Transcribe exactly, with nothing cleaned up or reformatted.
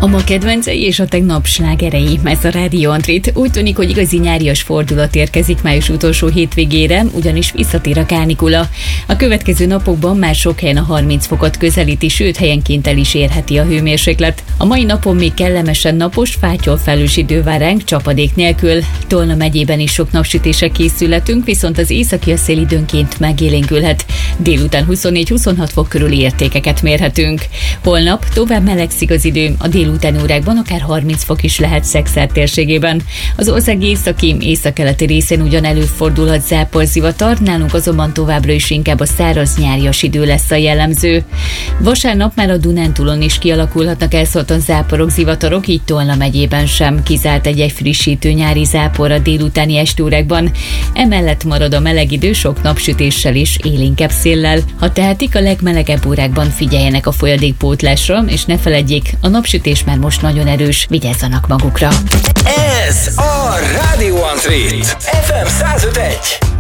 A ma kedvencei és a tegnap slágerei, ez a Rádió Antrit. Úgy tűnik, hogy igazi nyárias fordulat érkezik május utolsó hétvégére, ugyanis visszatér a kánikula. A következő napokban már sok helyen a harminc fokot közelíti, sőt helyenként el is érheti a hőmérséklet. A mai napon még kellemesen napos, fátyol felős idő vár ránk csapadék nélkül. Tolna megyében is sok napsütésre készületünk, viszont az északi szél időnként megélénkülhet. Délután huszonnégy-huszonhat fok körüli értékeket mérhetünk. Holnap tovább melegszik az idő, a délutáni órákban akár harminc fok is lehet Szekszárd térségében. Az ország északi, északkeleti részén ugyan előfordulhat záporzivatar, nálunk azonban továbbra is inkább a száraz nyárias idő lesz a jellemző. Vasárnap már a Dunántúlon is kialakulhatnak elszórtan záporok, zivatarok, így Tolna megyében sem kizárt egy-egy frissítő nyári zápor a délutáni estőrekben. Emellett marad a meleg idő sok napsütéssel és élénkebb széllel. Ha tehetik, a legmelegebb órákban figyeljenek a folyadékpótlásra, és ne feledjék, a napsütés már most nagyon erős, vigyázzanak magukra. Ez a Rádió Antrit ef em száz öt pont egy.